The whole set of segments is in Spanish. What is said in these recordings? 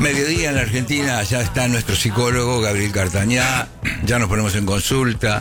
Mediodía en la Argentina, ya está nuestro psicólogo Gabriel Cartañá, ya nos ponemos en consulta.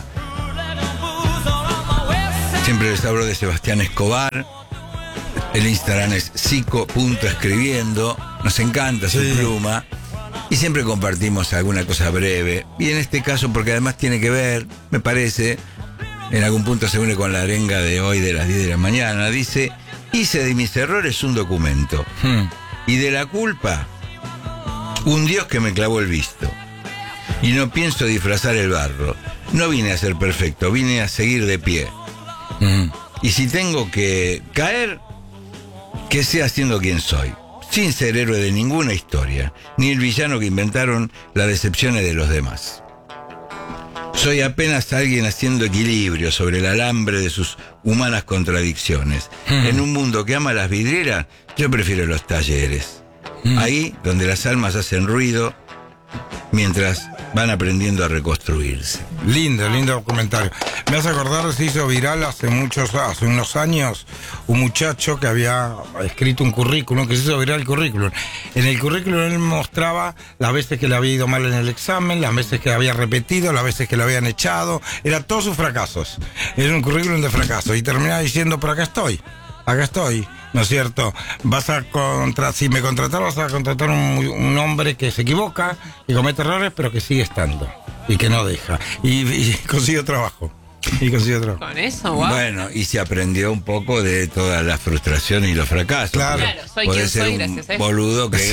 Siempre les hablo de Sebastián Escobar. El Instagram es psico.escribiendo. Nos encanta su pluma. Y siempre compartimos alguna cosa breve. Y en este caso, porque además tiene que ver, me parece, en algún punto se une con la arenga de hoy de las 10 de la mañana. Dice: hice de mis errores un documento. Y de la culpa, un Dios que me clavó el visto. Y no pienso disfrazar el barro. No vine a ser perfecto, vine a seguir de pie. Y si tengo que caer, que sea siendo quien soy, sin ser héroe de ninguna historia, ni el villano que inventaron las decepciones de los demás. Soy apenas alguien haciendo equilibrio sobre el alambre de sus humanas contradicciones. En un mundo que ama las vidrieras, yo prefiero los talleres. Ahí donde las almas hacen ruido mientras van aprendiendo a reconstruirse. Lindo comentario. Me hace acordar, se hizo viral hace unos años, un muchacho que había escrito un currículum, que se hizo viral el currículum. En el currículum él mostraba las veces que le había ido mal en el examen, las veces que había repetido, las veces que lo habían echado, eran todos sus fracasos. Era un currículum de fracaso y terminaba diciendo: pero acá estoy, ¿no es cierto? Si me contratas, vas a contratar un hombre que se equivoca, que comete errores, pero que sigue estando y que no deja. Y consiguió trabajo. Con eso, wow. Bueno, y se aprendió un poco de toda la frustración y los fracasos. Claro, soy Puede quien ser soy un gracias a eso. boludo que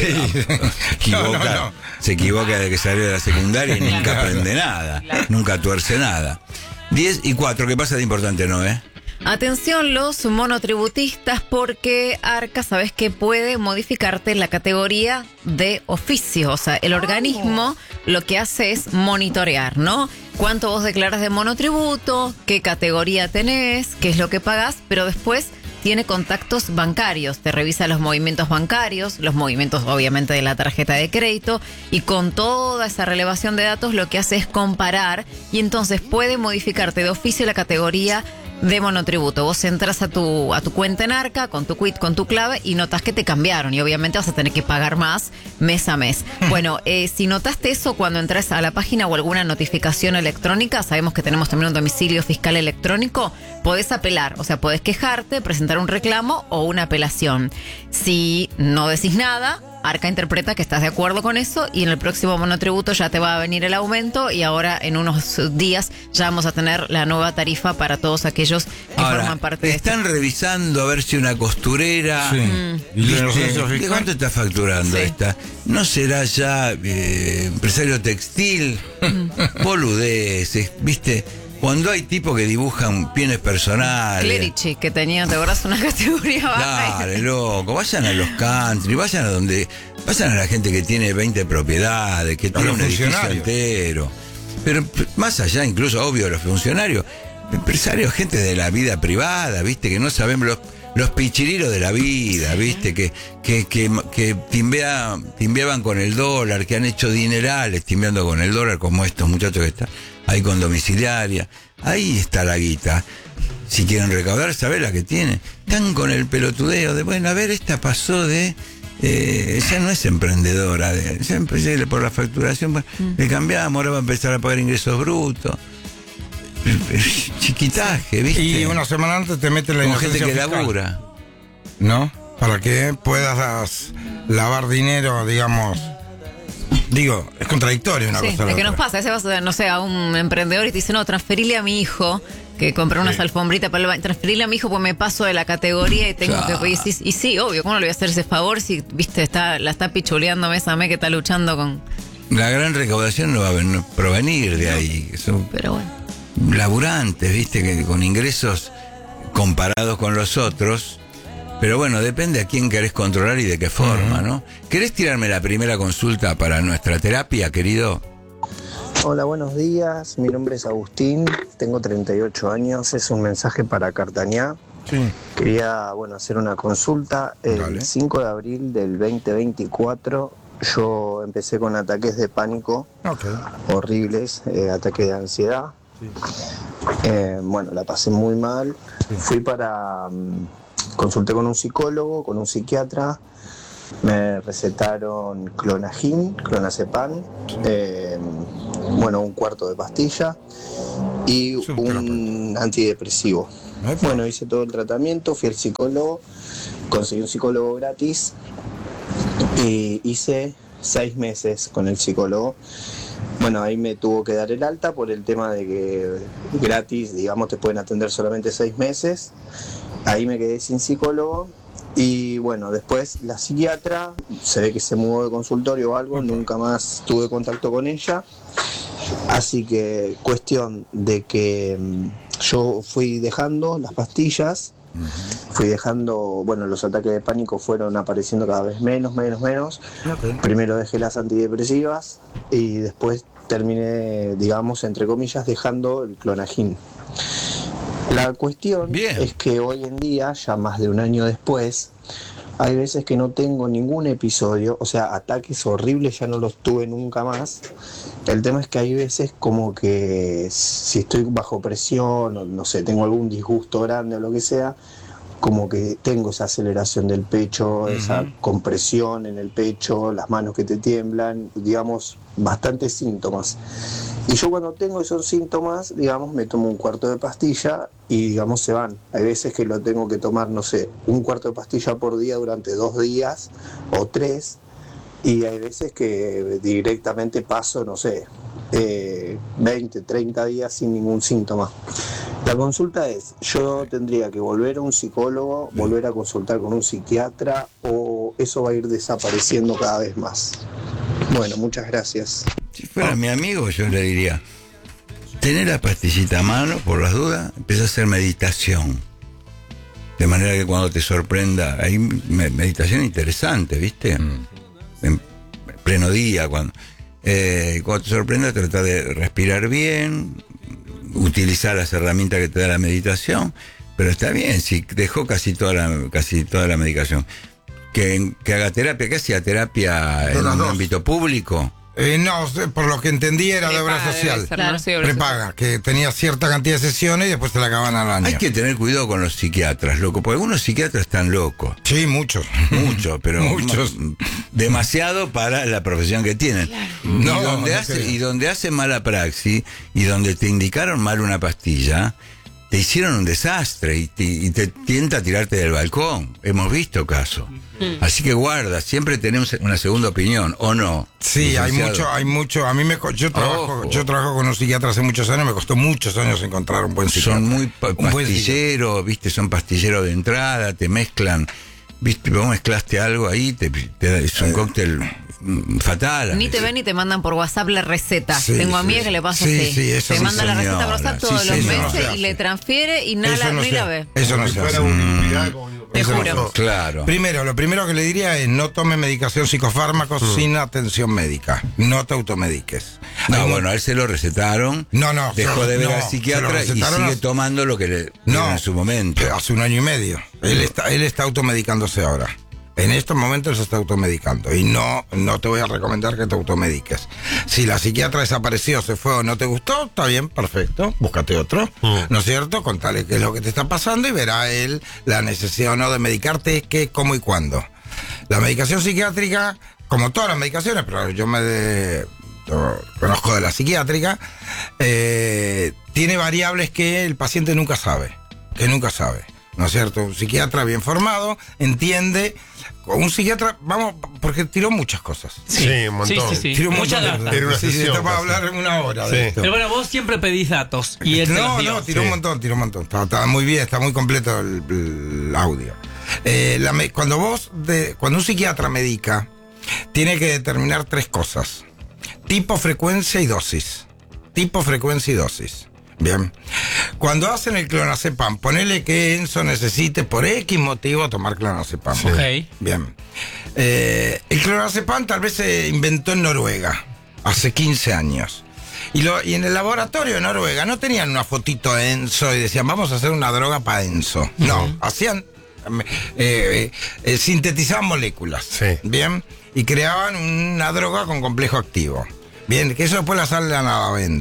se equivoca de que salió de la secundaria y nunca aprende nada, nunca tuerce nada. 10:04, ¿qué pasa de importante, Noé? Atención los monotributistas, porque Arca, sabes que puede modificarte la categoría de oficio. O sea, el organismo lo que hace es monitorear, ¿no? Cuánto vos declaras de monotributo, qué categoría tenés, qué es lo que pagás, pero después tiene contactos bancarios, te revisa los movimientos bancarios, los movimientos obviamente de la tarjeta de crédito, y con toda esa relevación de datos lo que hace es comparar, y entonces puede modificarte de oficio la categoría de monotributo. Vos entras a tu cuenta en Arca con tu quit, con tu clave, y notas que te cambiaron y obviamente vas a tener que pagar más mes a mes. Bueno, si notaste eso cuando entras a la página o alguna notificación electrónica, sabemos que tenemos también un domicilio fiscal electrónico, podés apelar, o sea, podés quejarte, presentar un reclamo o una apelación. Si no decís nada, Arca interpreta que estás de acuerdo con eso, y en el próximo monotributo ya te va a venir el aumento, y ahora en unos días ya vamos a tener la nueva tarifa para todos aquellos que forman parte de están revisando a ver si una costurera... ¿De cuánto está facturando esta? ¿No será ya empresario textil? Boludeces, ¿viste? Cuando hay tipos que dibujan bienes personales. Clerici, que tenía, ¿te acordás? Una categoría baja. Dale, loco, vayan a los country, vayan a la gente que tiene 20 propiedades, que tiene un edificio entero. Pero más allá, incluso, obvio, los funcionarios, empresarios, gente de la vida privada, ¿viste? Que no sabemos los pichiriros de la vida, ¿viste? Que timbeaban con el dólar, que han hecho dinerales timbeando con el dólar, como estos muchachos que están ahí con domiciliaria. Ahí está la guita. Si quieren recaudar, ¿sabés la que tienen? Están con el pelotudeo de, bueno, a ver, esta pasó de... ella no es emprendedora, ya empecé por la facturación, le cambiamos, ahora va a empezar a pagar ingresos brutos. Chiquitaje, ¿viste? Y una semana antes te meten la inocencia gente que fiscal, labura, ¿no? Para que puedas lavar dinero, digamos. Digo, es contradictorio una cosa. ¿De qué nos pasa? A veces vas, no sé, a un emprendedor y te dice: no, transferile a mi hijo, que compré unas alfombritas para el baño, transferile a mi hijo, pues me paso de la categoría y tengo que... Y sí, obvio, ¿cómo no le voy a hacer ese favor si, viste, la está pichuleando mes a mes, que está luchando con... La gran recaudación no va a provenir de ahí. Son Pero bueno, laburantes, viste, que con ingresos comparados con los otros. Pero bueno, depende a quién querés controlar y de qué forma, ¿no? ¿Querés tirarme la primera consulta para nuestra terapia, querido? Hola, buenos días. Mi nombre es Agustín, tengo 38 años. Es un mensaje para Cartañá. Sí. Quería, hacer una consulta. El 5 de abril del 2024 yo empecé con ataques de pánico horribles, ataques de ansiedad. Sí. La pasé muy mal. Sí. Fui consulté con un psicólogo, con un psiquiatra. Me recetaron clonazepam, un cuarto de pastilla y un antidepresivo. Bueno, hice todo el tratamiento, fui al psicólogo, conseguí un psicólogo gratis y hice 6 meses con el psicólogo. Bueno, ahí me tuvo que dar el alta por el tema de que gratis, digamos, te pueden atender solamente 6 meses. Ahí me quedé sin psicólogo y bueno, después la psiquiatra, se ve que se mudó de consultorio o algo, nunca más tuve contacto con ella. Así que cuestión de que yo fui dejando las pastillas, fui dejando, los ataques de pánico fueron apareciendo cada vez menos. Primero dejé las antidepresivas y después terminé, digamos, entre comillas, dejando el clonazepam. La cuestión es que hoy en día, ya más de un año después, hay veces que no tengo ningún episodio, o sea, ataques horribles ya no los tuve nunca más. El tema es que hay veces como que si estoy bajo presión, o no sé, tengo algún disgusto grande o lo que sea, como que tengo esa aceleración del pecho, esa compresión en el pecho, las manos que te tiemblan, digamos, bastantes síntomas. Y yo cuando tengo esos síntomas, digamos, me tomo un cuarto de pastilla y, digamos, se van. Hay veces que lo tengo que tomar, no sé, un cuarto de pastilla por día durante 2 días o 3. Y hay veces que directamente paso, no sé, 20, 30 días sin ningún síntoma. La consulta es, ¿yo tendría que volver a un psicólogo, volver a consultar con un psiquiatra o eso va a ir desapareciendo cada vez más? Bueno, muchas gracias. Si fuera mi amigo, yo le diría, tener la pastillita a mano, por las dudas, empieza a hacer meditación. De manera que cuando te sorprenda, hay meditación interesante, ¿viste? En pleno día, cuando te sorprenda, trata de respirar bien, utilizar las herramientas que te da la meditación, pero está bien, si dejó casi toda la medicación. Que haga terapia, que hacía terapia en un ámbito público. No, por lo que entendí era de obra social. Prepaga, que tenía cierta cantidad de sesiones y después te la acaban al año. Hay que tener cuidado con los psiquiatras, loco, porque algunos psiquiatras están locos. Sí, muchos. Muchos, pero muchos. Demasiado para la profesión que tienen. Claro. Y donde hacen mala praxis y donde te indicaron mal una pastilla, te hicieron un desastre y te tienta a tirarte del balcón. Hemos visto casos. Así que guarda, siempre tenemos una segunda opinión, ¿o no? Sí, hay mucho. A mí yo trabajo con un psiquiatra hace muchos años, me costó muchos años encontrar un buen psiquiatra. Son muy pastilleros, ¿viste? Son pastilleros de entrada, te mezclan, ¿viste? Vos mezclaste algo ahí, es un cóctel fatal. Ni te ven ni te mandan por WhatsApp la receta. Tengo amigas que le pasa así. Te mandan la receta por WhatsApp todos los meses y le transfiere y nada, ni la ve. Eso no se hace. Te juro. Claro. Lo primero que le diría es no tome medicación psicofármacos sin atención médica. No te automediques. A él se lo recetaron. Dejó de ver al psiquiatra y sigue tomando lo que le dieron en su momento. Hace 1 año y medio. Él está automedicándose ahora. En estos momentos se está automedicando y no te voy a recomendar que te automediques. Si la psiquiatra desapareció, se fue o no te gustó, está bien, perfecto, búscate otro, ¿no es cierto? Contale qué es lo que te está pasando y verá él la necesidad o no de medicarte, qué, cómo y cuándo. La medicación psiquiátrica, como todas las medicaciones, pero yo conozco de la psiquiátrica, tiene variables que el paciente nunca sabe, ¿no es cierto? Un psiquiatra bien formado entiende. Un psiquiatra, porque tiró muchas cosas. Sí, un montón. Sí. Tiró mucha data. Esto va a hablar en 1 hora de esto. Pero bueno, vos siempre pedís datos. Y él tiró un montón. Está muy bien, está muy completo el audio. Cuando un psiquiatra medica, tiene que determinar 3 cosas: tipo, frecuencia y dosis. Bien. Cuando hacen el clonazepam, ponele que Enzo necesite por X motivo tomar clonazepam. Sí. Okay. Bien. El clonazepam tal vez se inventó en Noruega hace 15 años. Y en el laboratorio de Noruega no tenían una fotito de Enzo y decían, vamos a hacer una droga para Enzo. No, hacían sintetizaban moléculas. Sí. Bien. Y creaban una droga con complejo activo. Bien, que eso después la salen a la venta.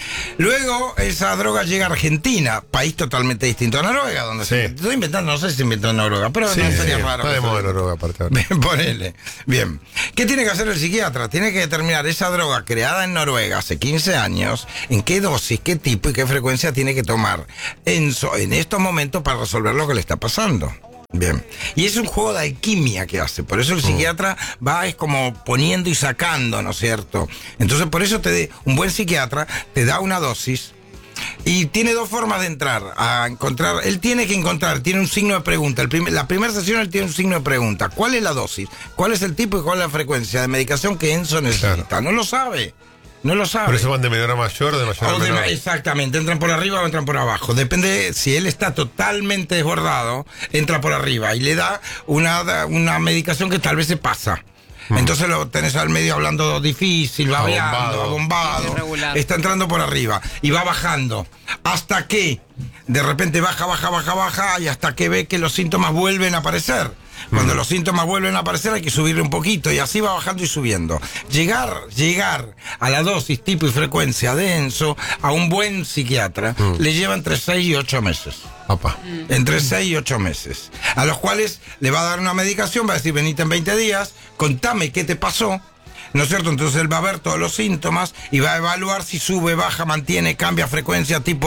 Luego esa droga llega a Argentina, país totalmente distinto a Noruega, donde se estoy inventando, no sé si se inventó en Noruega, pero no sería raro. Está de moda Noruega, aparte. Ponele. Bien. ¿Qué tiene que hacer el psiquiatra? Tiene que determinar esa droga creada en Noruega hace 15 años, en qué dosis, qué tipo y qué frecuencia tiene que tomar en estos momentos para resolver lo que le está pasando. Bien. Y es un juego de alquimia que hace. Por eso el psiquiatra es como poniendo y sacando, ¿no es cierto? Entonces, por eso un buen psiquiatra te da una dosis y tiene dos formas de entrar a encontrar. Él tiene que encontrar, tiene un signo de pregunta. La primera sesión él tiene un signo de pregunta. ¿Cuál es la dosis? ¿Cuál es el tipo y cuál es la frecuencia de medicación que Enzo necesita? Claro. No lo sabe. No lo sabe. Por eso van de menor a mayor, de mayor a menor. Exactamente, entran por arriba o entran por abajo. Depende, si él está totalmente desbordado, entra por arriba y le da una medicación que tal vez se pasa. Entonces lo tenés al medio hablando difícil, abombado, está entrando por arriba y va bajando hasta que de repente baja y hasta que ve que los síntomas vuelven a aparecer. Cuando los síntomas vuelven a aparecer hay que subirle un poquito y así va bajando y subiendo. Llegar a la dosis, tipo y frecuencia de Enzo a un buen psiquiatra le lleva entre 6 y 8 meses. Entre 6 y 8 meses. A los cuales le va a dar una medicación, va a decir, venite en 20 días, contame qué te pasó. ¿No es cierto? Entonces él va a ver todos los síntomas y va a evaluar si sube, baja, mantiene, cambia frecuencia, tipo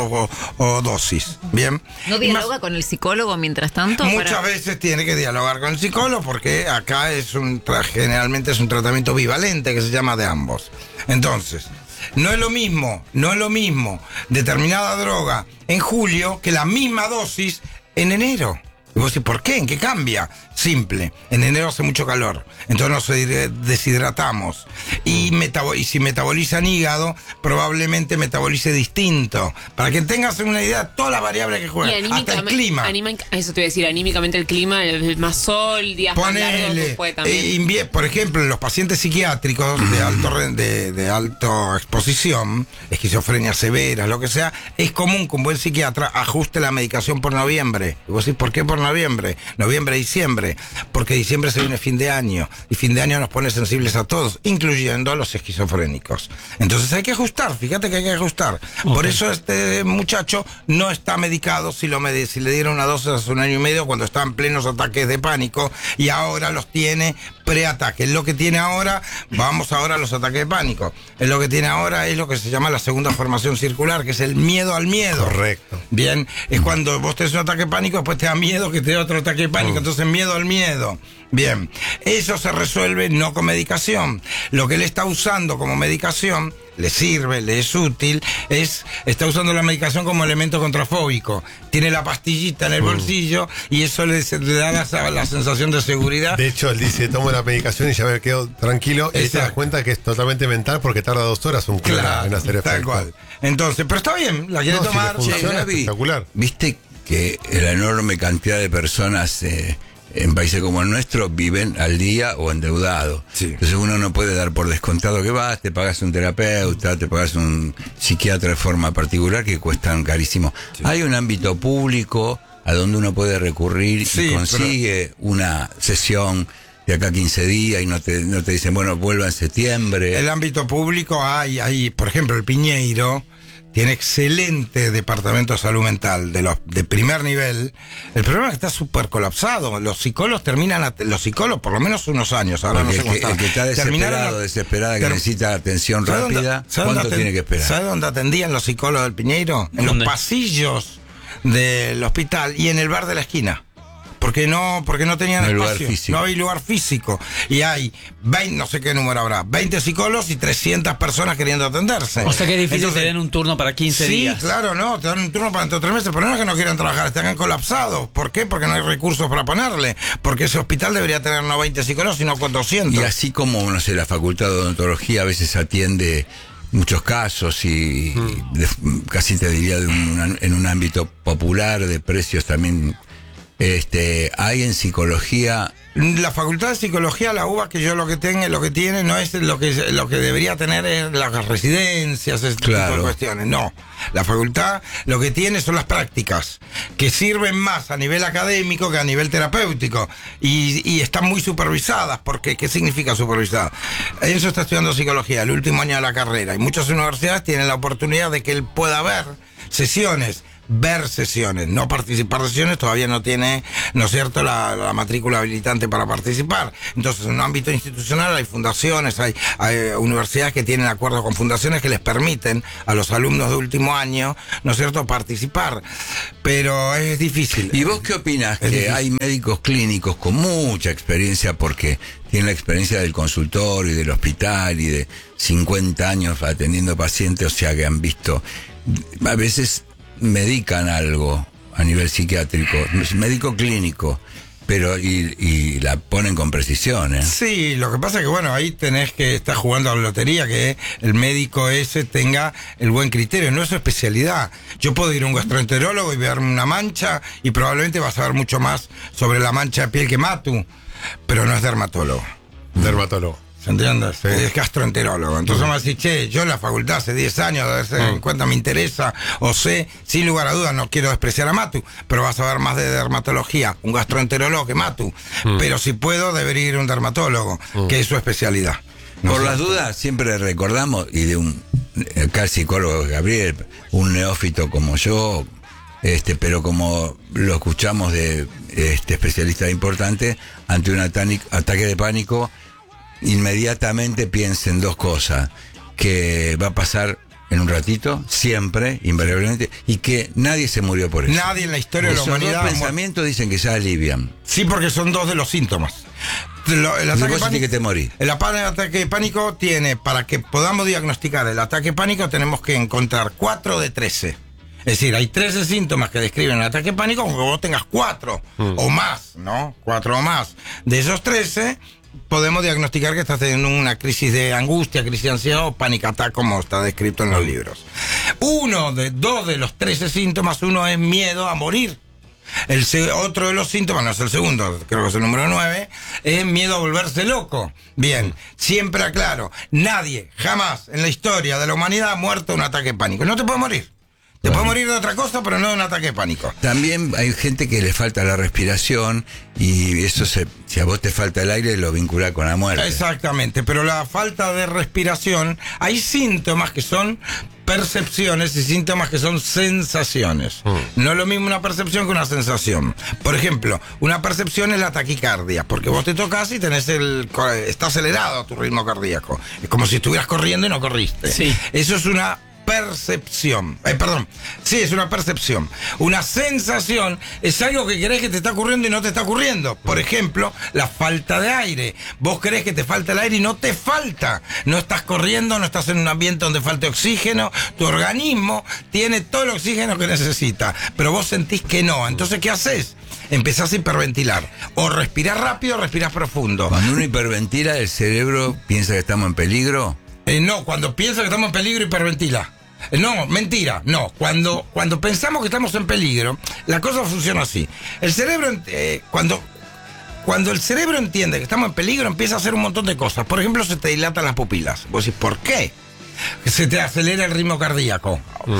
o dosis. ¿Bien? ¿No dialoga con el psicólogo mientras tanto? Muchas veces tiene que dialogar con el psicólogo porque acá generalmente es un tratamiento bivalente que se llama de ambos. Entonces, no es lo mismo determinada droga en julio que la misma dosis en enero. Y vos decís, ¿por qué? ¿En qué cambia? Simple. En enero hace mucho calor. Entonces nos deshidratamos. Y si metaboliza en hígado, probablemente metabolice distinto. Para que tengas una idea, todas las variables que juegan. Hasta el clima. Eso te iba a decir, anímicamente el clima, más sol, días más largos, puede también. Por ejemplo, en los pacientes psiquiátricos de alta exposición, esquizofrenia severa, lo que sea, es común que un buen psiquiatra ajuste la medicación por noviembre. Y vos decís, ¿por qué por noviembre, diciembre? Porque diciembre se viene fin de año y fin de año nos pone sensibles a todos, incluyendo a los esquizofrénicos. Entonces hay que ajustar, fíjate que hay que ajustar. Por eso este muchacho no está medicado si le dieron una dosis hace 1 año y medio cuando está en plenos ataques de pánico y ahora los tiene preataque. Es lo que tiene ahora, vamos ahora a los ataques de pánico. Es lo que tiene ahora, es lo que se llama la segunda formación circular, que es el miedo al miedo. Correcto. Bien, es cuando vos tenés un ataque de pánico, después te da miedo que te dé otro ataque de pánico, entonces miedo al miedo. Bien, eso se resuelve no con medicación. Lo que él está usando como medicación, le sirve, le es útil, está usando la medicación como elemento contrafóbico. Tiene la pastillita en el bolsillo y eso le da la sensación de seguridad. De hecho, él dice, tomo la medicación y ya me quedo tranquilo. Y se da cuenta que es totalmente mental porque tarda 2 horas un cura en hacer efecto. Tal cual. Entonces, pero está bien, la quiere tomar. Si espectacular. Viste que la enorme cantidad de personas en países como el nuestro viven al día o endeudados. Sí. Entonces uno no puede dar por descontado que vas, te pagas un terapeuta, te pagas un psiquiatra de forma particular que cuestan carísimo. Sí. Hay un ámbito público a donde uno puede recurrir y consigue una sesión de acá 15 días y no te dicen, bueno, vuelva en septiembre. El ámbito público hay, por ejemplo, el Piñeiro tiene excelente departamento de salud mental de primer nivel. El problema es que está súper colapsado. Los psicólogos por lo menos unos años, ahora porque no sé cómo está. El que está desesperada, que necesita atención rápida, ¿cuánto tiene que esperar? ¿Sabe dónde atendían los psicólogos del Piñeiro? En los pasillos del hospital y en el bar de la esquina. Porque no tenían espacio, no había lugar físico. Y hay 20, no sé qué número habrá, 20 psicólogos y 300 personas queriendo atenderse. O sea que es difícil. Entonces, te den un turno para 15 días. Sí, claro, no, te dan un turno para dentro de 3 meses, pero no es que no quieran trabajar, están colapsados. ¿Por qué? Porque no hay recursos para ponerle. Porque ese hospital debería tener no 20 psicólogos, sino con 200. Y así como, no sé, la Facultad de Odontología a veces atiende muchos casos y casi te diría en un ámbito popular de precios también hay en psicología. La facultad de psicología, la UBA, que yo lo que tiene no es lo que debería tener es las residencias, ese tipo de cuestiones. No. La facultad lo que tiene son las prácticas, que sirven más a nivel académico que a nivel terapéutico. Y están muy supervisadas, porque ¿qué significa supervisada? Enzo está estudiando psicología, el último año de la carrera, y muchas universidades tienen la oportunidad de que él pueda ver sesiones, no participar de sesiones, todavía no tiene, ¿no es cierto?, la matrícula habilitante para participar. Entonces, en un ámbito institucional hay fundaciones, hay universidades que tienen acuerdos con fundaciones que les permiten a los alumnos de último año, ¿no es cierto?, participar. Pero es difícil. ¿Y vos qué opinás? Que hay médicos clínicos con mucha experiencia, porque tienen la experiencia del consultorio y del hospital y de 50 años atendiendo pacientes, o sea, que han visto, a veces medican algo a nivel psiquiátrico, médico clínico, pero y la ponen con precisión, ¿eh? Sí, lo que pasa es que bueno, ahí tenés que estar jugando a la lotería, que el médico ese tenga el buen criterio, no es su especialidad. Yo puedo ir a un gastroenterólogo y verme una mancha y probablemente vas a ver mucho más sobre la mancha de piel que Matu, pero no es dermatólogo. ¿Se entiende? Sí. Es gastroenterólogo. Entonces vamos a decir, che, yo en la facultad hace 10 años, de vez en cuando me interesa, o sé, sin lugar a dudas, no quiero despreciar a Matu, pero vas a ver más de dermatología, un gastroenterólogo que Matu. Pero si puedo, debería ir a un dermatólogo, que es su especialidad. Por las dudas, siempre recordamos, y de acá el psicólogo Gabriel, un neófito como yo, pero como lo escuchamos de especialista importante, ante un ataque de pánico, inmediatamente piensen dos cosas: que va a pasar en un ratito, siempre, invariablemente, y que nadie se murió por eso. Nadie en la historia de la humanidad. Los pensamientos dicen que ya alivian. Sí, porque son dos de los síntomas. El ataque de pánico tiene, para que podamos diagnosticar el ataque de pánico, tenemos que encontrar 4 de 13. Es decir, hay 13 síntomas que describen el ataque de pánico, aunque vos tengas 4 o más, ¿no? 4 o más. De esos 13, podemos diagnosticar que estás teniendo una crisis de angustia, crisis de ansiedad o panic attack, como está descrito en los libros. Dos de los 13 síntomas, uno es miedo a morir. Otro de los síntomas, no es el segundo, creo que es el número 9, es miedo a volverse loco. Bien, siempre aclaro, nadie jamás en la historia de la humanidad ha muerto de un ataque de pánico. No te puedes morir. Te puede morir de otra cosa, pero no de un ataque de pánico. También hay gente que le falta la respiración, y eso si a vos te falta el aire, lo vincula con la muerte. Exactamente, pero la falta de respiración, hay síntomas que son percepciones y síntomas que son sensaciones. No es lo mismo una percepción que una sensación. Por ejemplo, una percepción es la taquicardia, porque vos te tocas y está acelerado tu ritmo cardíaco. Es como si estuvieras corriendo y no corriste. Sí. Eso es una percepción. Sí, es una percepción. Una sensación es algo que crees que te está ocurriendo y no te está ocurriendo. Por ejemplo, la falta de aire. Vos crees que te falta el aire y no te falta. No estás corriendo, no estás en un ambiente donde falte oxígeno. Tu organismo tiene todo el oxígeno que necesita, pero vos sentís que no. Entonces, ¿qué haces? Empezás a hiperventilar. O respirás rápido o respirás profundo. Cuando uno hiperventila, el cerebro piensa que estamos en peligro. No, cuando piensa que estamos en peligro, hiperventila. No, mentira, no. Cuando pensamos que estamos en peligro, la cosa funciona así. El cerebro, cuando el cerebro entiende que estamos en peligro, empieza a hacer un montón de cosas. Por ejemplo, se te dilatan las pupilas. Vos decís, ¿por qué? Se te acelera el ritmo cardíaco.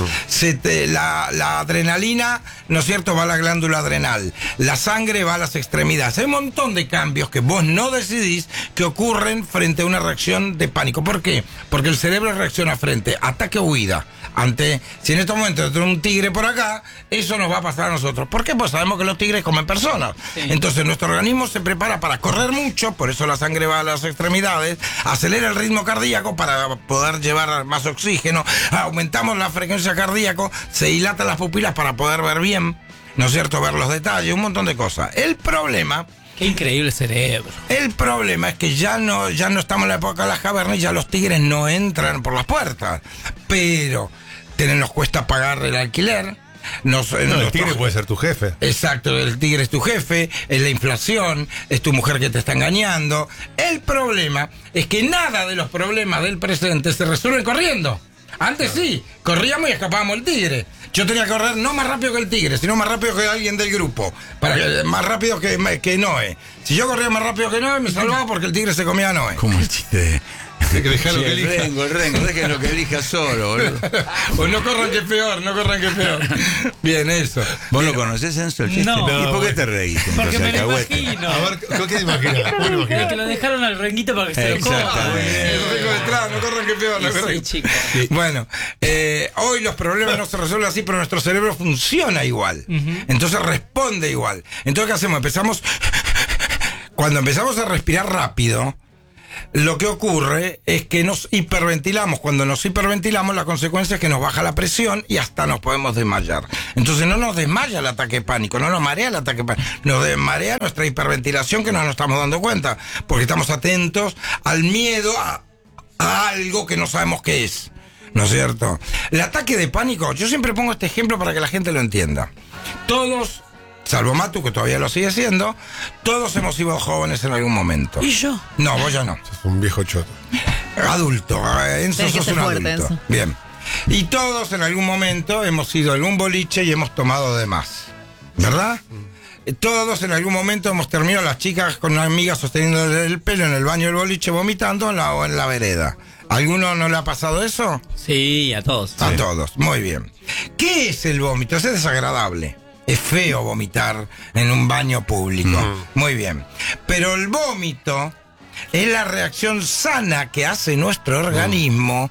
La adrenalina, ¿no es cierto?, va a la glándula adrenal. La sangre va a las extremidades. Hay un montón de cambios que vos no decidís que ocurren frente a una reacción de pánico. ¿Por qué? Porque el cerebro reacciona frente a ataque o huida. Si en estos momentos tenemos un tigre por acá, eso nos va a pasar a nosotros. ¿Por qué? Pues sabemos que los tigres comen personas. Sí. Entonces nuestro organismo se prepara para correr mucho, por eso la sangre va a las extremidades, acelera el ritmo cardíaco para poder llevar más oxígeno, aumentamos la frecuencia cardíaca, se dilatan las pupilas para poder ver bien, ¿no es cierto?, ver los detalles, un montón de cosas. El problema... Qué increíble cerebro. El problema es que ya no estamos en la época de las cavernas y ya los tigres no entran por las puertas. Pero nos cuesta pagar el alquiler. El tigre puede ser tu jefe. Exacto, el tigre es tu jefe, es la inflación, es tu mujer que te está engañando. El problema es que nada de los problemas del presente se resuelven corriendo. Antes sí, corríamos y escapábamos el tigre. Yo tenía que correr no más rápido que el tigre, sino más rápido que alguien del grupo. Más rápido que Noé. Si yo corría más rápido que Noé, me salvaba porque el tigre se comía a Noé. ¿Cómo el chiste? Que dejar lo que elija. El rengo, dejen lo que elija solo, boludo. O no corran que es peor, Bien, eso. ¿Vos lo conocés, Enzo, el chiste? No. ¿Y por qué te reís? Porque me lo Alcahuete? imagino. A ver, ¿qué te imaginas? ¿Cómo te imaginas? Que lo dejaron al renguito para que se lo coma. Exactamente. El rengo detrás, no corran que peor. Sí, chico. Bueno, hoy los problemas no se resuelven así, pero nuestro cerebro funciona igual. Entonces responde igual. Entonces, ¿qué hacemos? Cuando empezamos a respirar rápido, lo que ocurre es que nos hiperventilamos. Cuando nos hiperventilamos, la consecuencia es que nos baja la presión y hasta nos podemos desmayar. Entonces no nos desmaya el ataque de pánico, no nos marea el ataque de pánico, nos desmarea nuestra hiperventilación, que no nos estamos dando cuenta, porque estamos atentos al miedo a algo que no sabemos qué es. ¿No es cierto? El ataque de pánico, yo siempre pongo este ejemplo para que la gente lo entienda. Todos, salvo Matu, que todavía lo sigue siendo, todos hemos sido jóvenes en algún momento. ¿Y yo? No, vos ya no. Sos un viejo choto. Adulto, Enzo, sos un fuerte, adulto. Enzo. Bien. Y todos en algún momento hemos ido a algún boliche y hemos tomado de más. ¿Verdad? Todos en algún momento hemos terminado las chicas con una amiga sosteniendo el pelo en el baño del boliche vomitando o en la vereda. ¿A alguno no le ha pasado eso? Sí, a todos. A todos, muy bien. ¿Qué es el vómito? Es desagradable. Es feo vomitar en un baño público. Muy bien. Pero el vómito es la reacción sana que hace nuestro organismo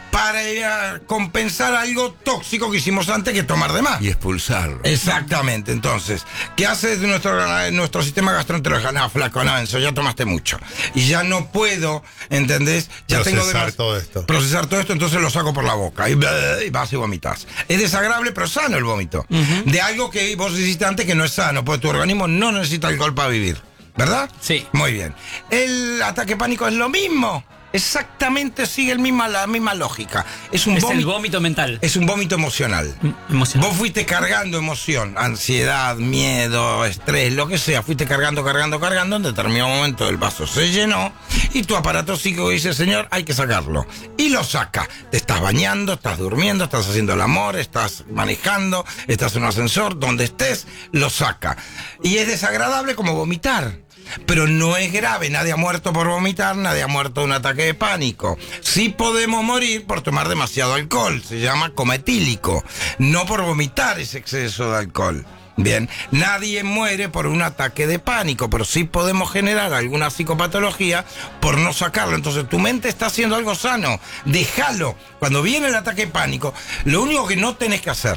para compensar algo tóxico que hicimos antes, que tomar de más. Y expulsarlo. Exactamente. Entonces, ¿qué hace nuestro sistema gastroenterógeno? No, flaco, no, Enzo, ya tomaste mucho. Y ya no puedo, ¿entendés? Ya Procesar todo esto. Procesar todo esto, entonces lo saco por la boca. Y vas y vomitas. Es desagradable, pero sano el vómito. De algo que vos hiciste antes que no es sano, porque tu organismo no necesita alcohol para vivir. ¿Verdad? Sí. Muy bien. El ataque pánico es lo mismo. Exactamente sigue la misma lógica. Es el vómito mental. Es un vómito emocional. Emocional. Vos fuiste cargando emoción, ansiedad, miedo, estrés, lo que sea. Fuiste cargando. En determinado momento el vaso se llenó y tu aparato psíquico dice, señor, hay que sacarlo. Y lo saca. Te estás bañando, estás durmiendo, estás haciendo el amor, estás manejando, estás en un ascensor, donde estés, lo saca. Y es desagradable como vomitar. Pero no es grave, nadie ha muerto por vomitar, nadie ha muerto de un ataque de pánico. Sí podemos morir por tomar demasiado alcohol, se llama coma etílico, no por vomitar ese exceso de alcohol. Bien, nadie muere por un ataque de pánico, pero sí podemos generar alguna psicopatología por no sacarlo. Entonces tu mente está haciendo algo sano, déjalo. Cuando viene el ataque de pánico, lo único que no tenés que hacer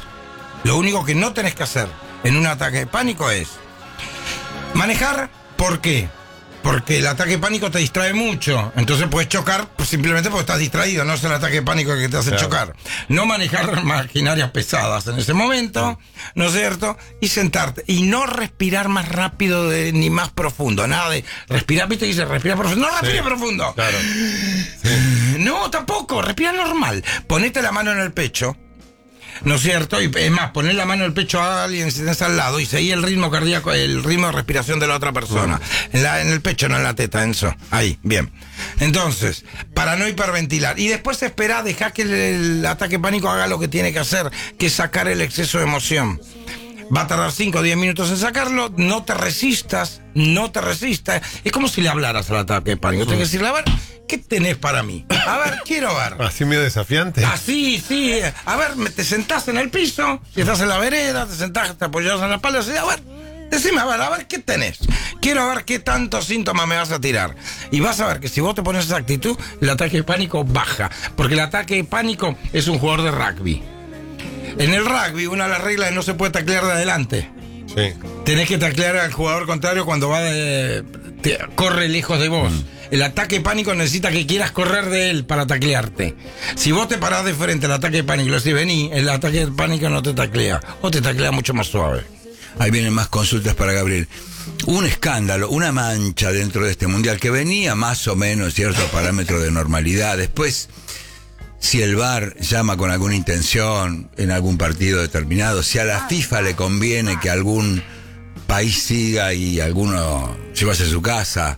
en un ataque de pánico es manejar. ¿Por qué? Porque el ataque de pánico te distrae mucho. Entonces puedes chocar simplemente porque estás distraído. No es el ataque de pánico que te hace chocar. No manejar maquinarias pesadas en ese momento, ¿no es cierto? Y sentarte. Y no respirar más rápido ni más profundo. Nada de respirar, ¿viste? Dice respirar profundo. No respires profundo. Claro. No, tampoco. Respira normal. Ponete la mano en el pecho. ¿No es cierto? Y es más, poner la mano en el pecho a alguien si tenés al lado y seguir el ritmo cardíaco, el ritmo de respiración de la otra persona. En el pecho, no en la teta, Enzo. Ahí, bien. Entonces, para no hiperventilar. Y después espera, deja que el ataque pánico haga lo que tiene que hacer, que es sacar el exceso de emoción. Va a tardar 5 o 10 minutos en sacarlo, no te resistas. Es como si le hablaras al ataque de pánico. Tienes que decirle, a ver, ¿qué tenés para mí? A ver, quiero ver. ¿Así medio desafiante? Así, sí. A ver, te sentás en el piso, si estás en la vereda, te sentás, te apoyás en la espalda, así, a ver, decime, a ver, ¿qué tenés? Quiero ver qué tantos síntomas me vas a tirar. Y vas a ver que si vos te pones esa actitud, el ataque de pánico baja. Porque el ataque de pánico es un jugador de rugby. En el rugby, una de las reglas es no se puede taclear de adelante. Sí. Tenés que taclear al jugador contrario cuando corre lejos de vos. El ataque de pánico necesita que quieras correr de él para taclearte. Si vos te parás de frente al ataque de pánico y le decís vení, el ataque de pánico no te taclea. O te taclea mucho más suave. Ahí vienen más consultas para Gabriel. Un escándalo, una mancha dentro de este mundial que venía más o menos cierto parámetro de normalidad. Después, si el VAR llama con alguna intención en algún partido determinado, si a la FIFA le conviene que algún país siga y alguno llevase a su casa,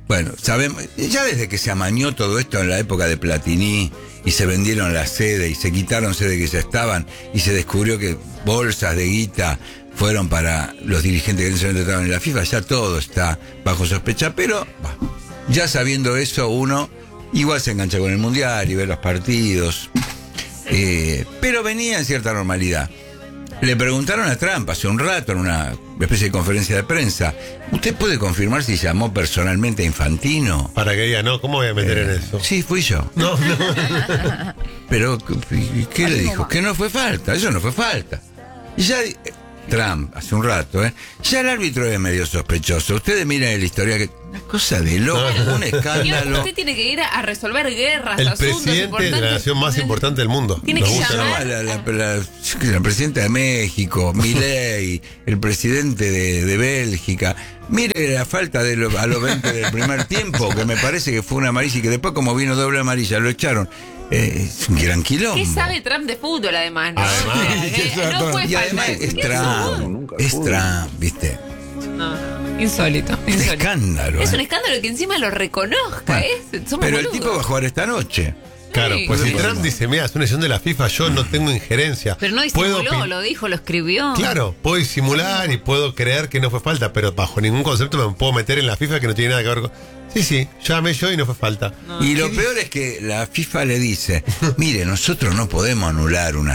Bueno, sabemos, ya desde que se amañó todo esto en la época de Platini y se vendieron las sedes y se quitaron sedes que ya estaban y se descubrió que bolsas de guita fueron para los dirigentes que en ese momento estaban en la FIFA, ya todo está bajo sospecha, pero ya sabiendo eso uno igual se engancha con el Mundial y ve los partidos, pero venía en cierta normalidad. Le preguntaron a Trump hace un rato en una especie de conferencia de prensa, ¿usted puede confirmar si llamó personalmente a Infantino? Para que diga, no, ¿cómo voy a meter en eso? Sí, fui yo. No. Pero, ¿qué le dijo? Que no fue falta, eso no fue falta. Y ya Trump, hace un rato, ya el árbitro es medio sospechoso. Ustedes miren el historial, que una cosa de loco, un escándalo. Usted tiene que ir a resolver guerras, el asuntos presidente importantes de la nación más importante del mundo. Tiene que llamar. La presidenta de México, Milei, el presidente de Bélgica. Mire la falta a los 20 del primer tiempo, que me parece que fue una amarilla y que después, como vino doble amarilla, lo echaron. Es un gran quilombo. ¿Qué sabe Trump de fútbol, además? ¿No? No fue y además es Trump, ¿viste? No, insólito. Escándalo. Es un escándalo que encima lo reconozca. Somos pero boludos. el tipo va a jugar esta noche. Claro, pues si Trump dice, mira, es una decisión de la FIFA, yo no tengo injerencia. Pero no disimuló, lo dijo, lo escribió. Claro, puedo disimular y puedo creer que no fue falta, pero bajo ningún concepto me puedo meter en la FIFA que no tiene nada que ver con... Sí, llamé yo y no fue falta. No. Y lo peor es que la FIFA le dice, mire, nosotros no podemos anular una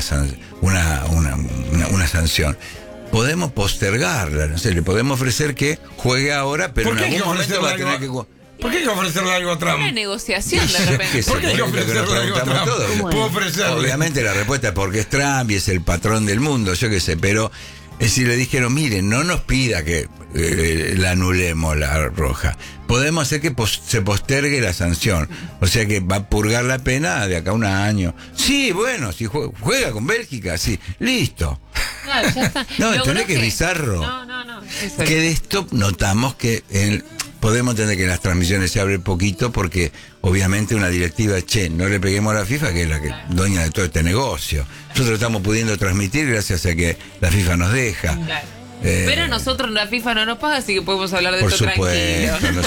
sanción. Podemos postergarla, no sé, le podemos ofrecer que juegue ahora, pero en algún momento va a tener que... ¿Por qué hay que ofrecerle algo a Trump? Una negociación de repente. ¿Por qué hay que ofrecerle algo a Trump? ¿Puedo ofrecerle? Obviamente la respuesta es porque es Trump y es el patrón del mundo, yo qué sé, pero si le dijeron, miren, no nos pida que la anulemos la roja. Podemos hacer que se postergue la sanción. O sea que va a purgar la pena de acá a un año. Sí, bueno, si juega con Bélgica, sí, listo. Claro, ya está. No, entendés que es bizarro. No. Que de esto notamos que podemos entender que en las transmisiones se abre poquito porque obviamente una directiva, no le peguemos a la FIFA, que es la que dueña de todo este negocio. Nosotros estamos pudiendo transmitir gracias a que la FIFA nos deja. Claro. Pero nosotros la FIFA no nos paga, así que podemos hablar de por esto supuesto, tranquilo.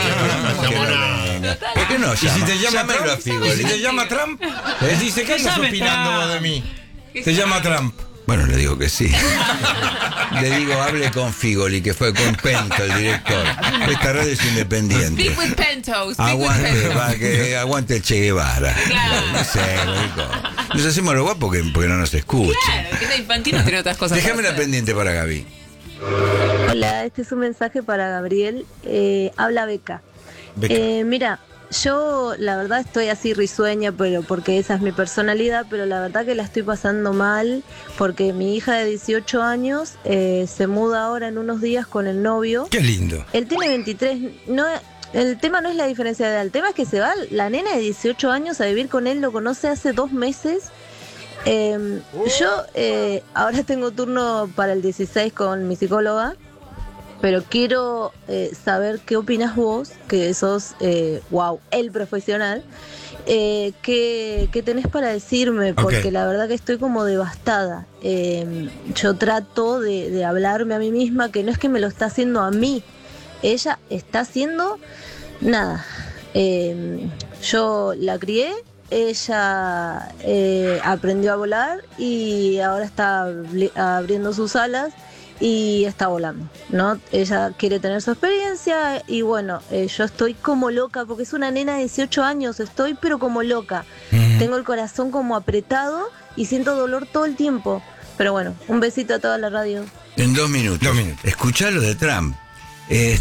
¿Por qué no? ¿Y si te llama Llámelo a Figoli. Trump? ¿Y si te llama Trump? Dice, ¿qué estás opinando vos de mí? Te llama Trump. Bueno, le digo que sí. Le digo, hable con Figoli, que fue con Pento, el director. Esta radio es independiente. Speak with Pento. Aguante el Che Guevara. Claro. No sé, nos hacemos lo guapo porque no nos escuchan. Claro, que está Infantino tiene otras cosas. Déjame la pendiente para Gaby. Hola, este es un mensaje para Gabriel. Habla Beca. Mira, yo la verdad estoy así risueña, pero porque esa es mi personalidad, pero la verdad que la estoy pasando mal porque mi hija de 18 años se muda ahora en unos días con el novio. Qué lindo. Él tiene 23, el tema no es la diferencia de edad, el tema es que se va la nena de 18 años a vivir con él, lo conoce hace 2 meses. Yo ahora tengo turno para el 16 con mi psicóloga, pero quiero saber qué opinas vos, que sos, el profesional, qué tenés para decirme, porque la verdad que estoy como devastada. Yo trato de hablarme a mí misma, que no es que me lo está haciendo a mí, ella está haciendo nada. Yo la crié, ella aprendió a volar y ahora está abriendo sus alas y está volando, ¿no? Ella quiere tener su experiencia y bueno, yo estoy como loca porque es una nena de 18 años, estoy pero como loca. Tengo el corazón como apretado y siento dolor todo el tiempo. Pero bueno, un besito a toda la radio. En 2 minutos. Escuchá lo de Trump. Y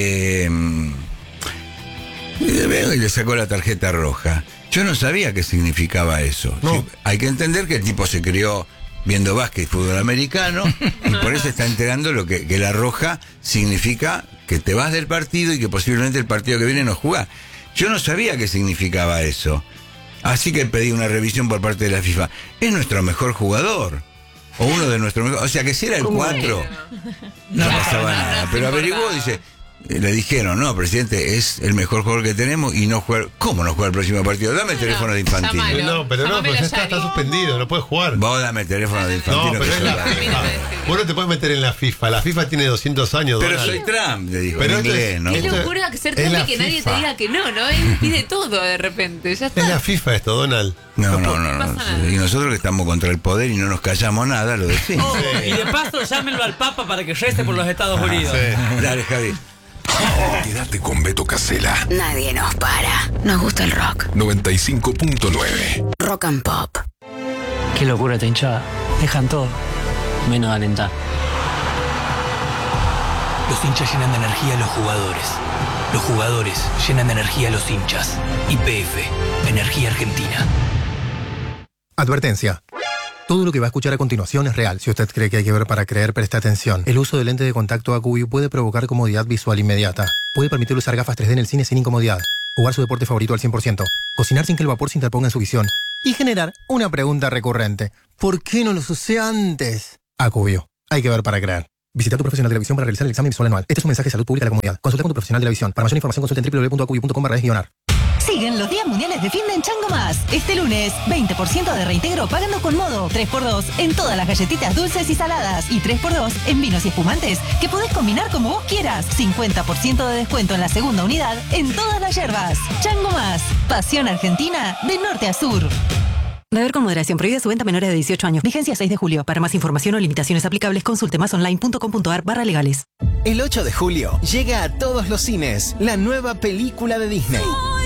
le sacó la tarjeta roja. Yo no sabía qué significaba eso. No. Sí, hay que entender que el tipo se crió viendo básquet y fútbol americano y por eso está enterando lo que la roja significa que te vas del partido y que posiblemente el partido que viene no jugás. Yo no sabía qué significaba eso. Así que pedí una revisión por parte de la FIFA. Es nuestro mejor jugador. O uno de nuestros mejores. O sea que si era el 4, no pasaba nada. Pero averiguó, dice, le dijeron, no, presidente, es el mejor jugador que tenemos y no juega. ¿Cómo no juega el próximo partido? Dame el teléfono de Infantino. No, pero ya está suspendido, no puede jugar. Vos dame el teléfono de Infantino. No, pero es la FIFA. Vos no te puedes meter en la FIFA. La FIFA tiene 200 años. Pero soy Trump, le dijo. Pero en inglés, ¿no? Qué locura ser Trump y que nadie te diga que no, ¿no? Él pide todo de repente. Ya está. Es la FIFA esto, Donald. No. Y nosotros que estamos contra el poder y no nos callamos nada, lo decimos. Y de paso, llámenlo al Papa para que reste por los Estados Unidos. Sí. Dale, Javi. Quédate con Beto Casella. Nadie nos para. Nos gusta el rock. 95.9. Rock and Pop. Qué locura esta hinchada. Dejan todo, menos alentar. Los hinchas llenan de energía a los jugadores. Los jugadores llenan de energía a los hinchas. YPF, Energía Argentina. Advertencia. Todo lo que va a escuchar a continuación es real. Si usted cree que hay que ver para creer, preste atención. El uso de lente de contacto AcuView puede provocar comodidad visual inmediata. Puede permitir usar gafas 3D en el cine sin incomodidad. Jugar su deporte favorito al 100%. Cocinar sin que el vapor se interponga en su visión. Y generar una pregunta recurrente. ¿Por qué no los usé antes? AcuView. Hay que ver para creer. Visita a tu profesional de la visión para realizar el examen visual anual. Este es un mensaje de salud pública de la comunidad. Consulta con tu profesional de la visión. Para mayor información consulta en www.acuView.com/ar. Siguen los días mundiales de fin de en Chango Más. Este lunes, 20% de reintegro pagando con modo. 3x2 en todas las galletitas dulces y saladas. Y 3x2 en vinos y espumantes, que podés combinar como vos quieras. 50% de descuento en la segunda unidad en todas las yerbas. Chango Más. Pasión argentina de norte a sur. Beber con moderación. Prohibida su venta a menores de 18 años. Vigencia 6 de julio. Para más información o limitaciones aplicables, consulte masonline.com.ar/legales. El 8 de julio llega a todos los cines la nueva película de Disney.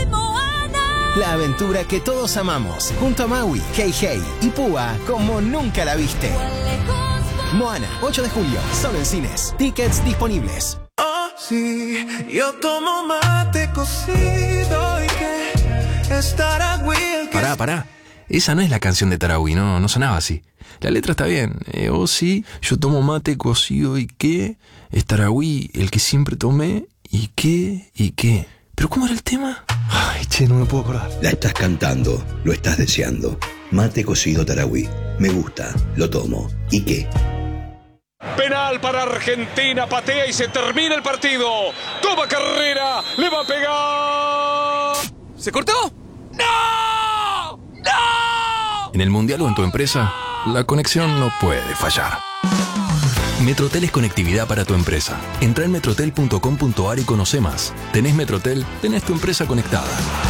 La aventura que todos amamos, junto a Maui, Hey Hey y Púa como nunca la viste. Moana, 8 de julio, solo en cines. Tickets disponibles. Oh, sí, yo tomo mate cocido y que estará Will. Pará. Esa no es la canción de Tarahui, no sonaba así. La letra está bien. Oh, sí, yo tomo mate cocido y qué. Es Tarahui, el que siempre tomé y qué. ¿Pero cómo era el tema? Ay, che, no me puedo acordar. La estás cantando, lo estás deseando. Mate cocido Tarahui. Me gusta, lo tomo. ¿Y qué? Penal para Argentina, patea y se termina el partido. Toma carrera, le va a pegar. ¿Se cortó? ¡No! ¡No! En el Mundial o en tu empresa, la conexión no puede fallar. Metrotel es conectividad para tu empresa. Entra en metrotel.com.ar y conoce más. ¿Tenés Metrotel? Tenés tu empresa conectada.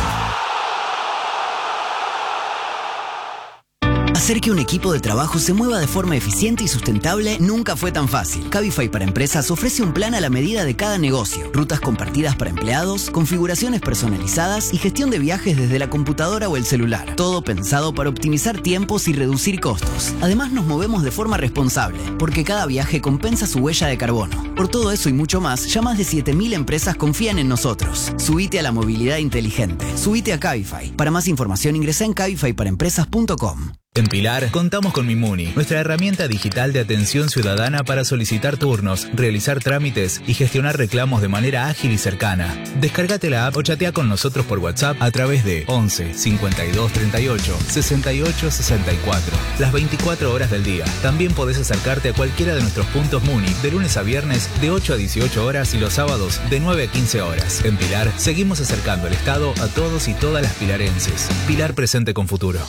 Hacer que un equipo de trabajo se mueva de forma eficiente y sustentable nunca fue tan fácil. Cabify para Empresas ofrece un plan a la medida de cada negocio. Rutas compartidas para empleados, configuraciones personalizadas y gestión de viajes desde la computadora o el celular. Todo pensado para optimizar tiempos y reducir costos. Además nos movemos de forma responsable, porque cada viaje compensa su huella de carbono. Por todo eso y mucho más, ya más de 7.000 empresas confían en nosotros. Subite a la movilidad inteligente. Subite a Cabify. Para más información ingresa en cabifyparaempresas.com. En Pilar, contamos con Mimuni, nuestra herramienta digital de atención ciudadana para solicitar turnos, realizar trámites y gestionar reclamos de manera ágil y cercana. Descárgate la app o chatea con nosotros por WhatsApp a través de 11 52 38 68 64, las 24 horas del día. También podés acercarte a cualquiera de nuestros puntos Muni, de lunes a viernes de 8 a 18 horas y los sábados de 9 a 15 horas. En Pilar, seguimos acercando el Estado a todos y todas las pilarenses. Pilar presente con futuro.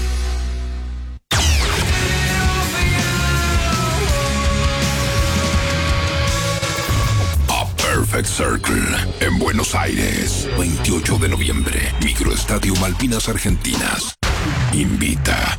Perfect Circle, en Buenos Aires, 28 de noviembre, Microestadio Malvinas Argentinas. Invita